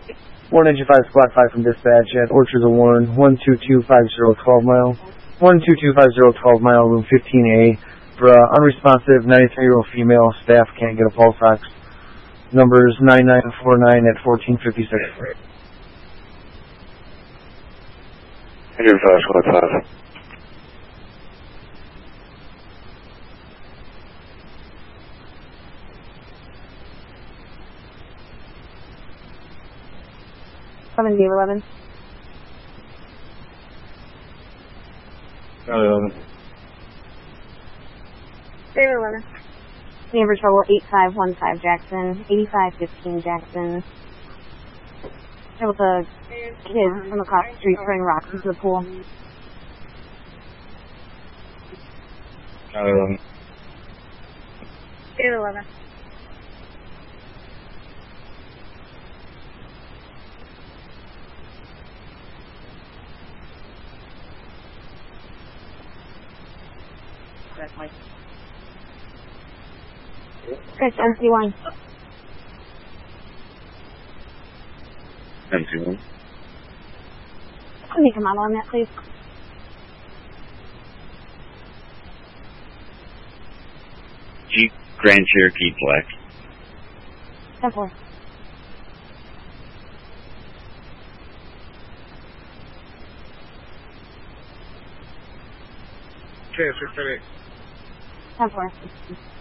1 Engine 5 Squad 5 from dispatch at Orchards of Warren, 12250 12 mile. 12250 12 mile, room 15A. For unresponsive 93-year-old female, staff can't get a pulse ox. Numbers 9949 at 1456. Engine 5 Squad 5. Coming to 11. Charlie 11. David 11. Neighbor trouble 8515 Jackson, 8515 Jackson. There was a kid from across the street throwing rocks into the pool. Charlie 11. David 11. That's Mike. Chris, MC1. MC1. Can you come out on that, please? Jeep Grand Cherokee Black. 10-4. Okay, 638. 10-4.